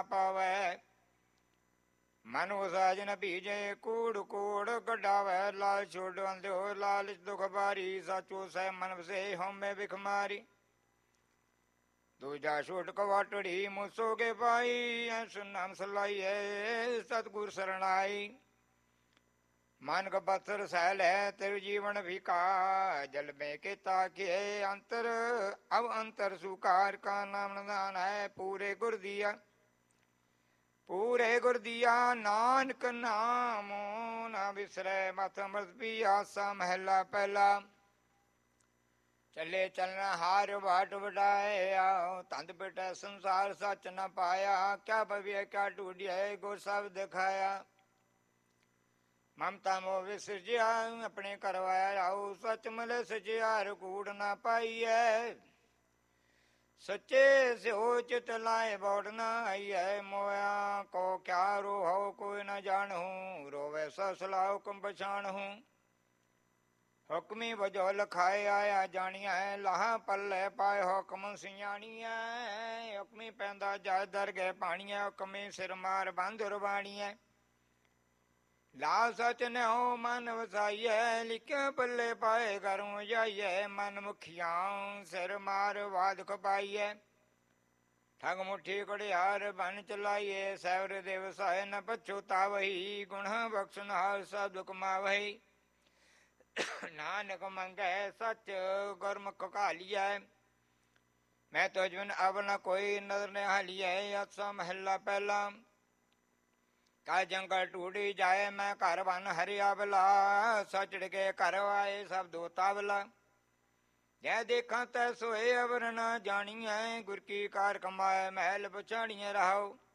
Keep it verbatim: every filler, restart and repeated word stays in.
ਨਾ ਪਾਵੈ। ਮਨ ਉਸਾਜ ਨ ਭੀਜੇ ਕੂੜ ਕੂੜ ਕਢਾਵੈ। ਲਾਲ ਛੋੜ ਅੰਧਿਓ ਲਾਲਚ ਦੁਖ ਬਾਰੀ। ਸਾਚੋ ਸਹਿ ਮਨ ਵਸੇ ਹਉਮੈ ਬਿਖ ਮਾਰੀ। ਦੂਜਾ ਛੋਟ ਕਵਾਟੜੀ ਮੁਸੋ ਕੇ ਪਾਈ। ਐਸੁ ਨਾਮ ਸਲਾਈਐ ਸਤਿਗੁਰ ਸਰਣਾਈ। ਮਨ ਕ ਪੱਥਰ ਸਹਿਲ ਹੈ ਤਿਰ ਜੀਵਨ ਭੀਕਾ। ਜਲ ਮੇ ਕੇ ਤਾਕਿਏ ਅੰਤਰ ਅਵ ਅੰਤਰ ਸੁਕਾਰ। ਕਾ ਨਾਮ ਨਿਦਾਨ ਹੈ ਪੂਰੇ ਗੁਰ ਦੀਆ। ਪੂਰੇ ਗੁਰ ਦੀਆ ਨਾਨਕ ਨਾਮ ਨਾ ਵਿਸਰੈ। ਮਤ ਅੰਮ੍ਰਿਤ ਪੀਆਸਾ ਮਹਿਲਾ ਪਹਿਲਾ। ਚੱਲੇ ਚੱਲਣਾ ਹਾਰ ਵਾਟ ਵਡਾਇਆ। ਤੰਦ ਪਿਟੈ ਸੰਸਾਰ ਸੱਚ ਨ ਪਾਇਆ। ਕਿਆ ਭਵਿਆ ਕਿਆ ਢੂੰਢਿਆ ਗੁਰ ਸਭ ਦਿਖਾਇਆ। ਮਮਤਾ ਮੋਹ ਵਿਸਰਜਿਆ ਆਪਣੇ ਕਰਵਾਇਆ ਰਾਉ। ਸੱਚ ਮਿਲੇ ਸਚਿਆਰ ਕੂੜ ਨਾ ਪਾਈਐ। ਸੱਚੇ ਸਿਓ ਚਿਤ ਲਾਏ ਬੌੜ ਨਾ ਆਈਐ। ਮੋਇਆ ਕੋ ਕਿਆ ਰੋਹਉ ਕੋਈ ਨ ਜਾਣਹੂ। ਰੋਵੇ ਸੋ ਸਲਾਹ ਹੁਕਮ ਪਛਾਣਹੂ। ਹੁਕਮੀ ਵਜੋ ਲਖਾਏ ਆਇਆ ਜਾਣੀਐ। ਲਾਹਾ ਪੱਲੇ ਪਾਏ ਹੁਕਮ ਸਿਆਣੀਐ। ਹੁਕਮੀ ਪੈਂਦਾ ਜਜ ਦਰਗਹਿ ਪਾਣੀਐ। ਹੁਕਮੀ ਸਿਰ ਮਾਰ ਬੰਧ ਰਵਾਣੀਐ। ਲਾ ਸਚ ਨਿਉ ਮਨ ਵਸਾਈਐ। ਲਿਖਿਆ ਪੱਲੇ ਪਾਏ ਘਰੋਂ ਜਾਈਐ। ਮਨ ਮੁਖੀਆਂ ਸਿਰ ਮਾਰ ਵਾਦ ਖਪਾਈਐ। ਠਗ ਮੁੱਠੀ ਘੜਿਆਰ ਬਨ ਚਲਾਈਏ। ਸੈਵਰ ਦੇ ਵਸਾਏ ਨ ਪਛੁਤਾਵਹੀ। ਗੁਣ ਬਖਸ਼ਣ ਹਾਰ ਸਬਦ ਕਮਾਵਹੀ। ਨਾਨਕ ਮੰਗੈ ਸੱਚ ਗੁਰਮੁਖ ਘਾਲੀਐ। ਮੈਂ ਤੁਝ ਬਿਨ ਅਵ ਨ ਕੋਈ ਨਦਰ ਨਿਹਾਲੀਐ। ਅਸਾ ਮਹਿਲਾ ਪਹਿਲਾ। ਕਾ ਜੰਗਲ ਢੂੜੀ ਜਾਏ ਮੈਂ ਘਰ ਬਨ ਹਰਿਆ ਬਲਾ। ਸਚੜ ਕੇ ਘਰ ਆਏ ਸਭ ਦੋ ਤਾਵਲਾ। ਜੈ ਦੇਖਾਂ ਤੈ ਸੋਏ ਅਵਰ ਨ ਜਾਣੀਐ। ਗੁਰ ਕੀ ਕਾਰ ਕਮਾਏ ਮਹਿਲ ਪਛਾਣੀਐ ਰਹਾਉ।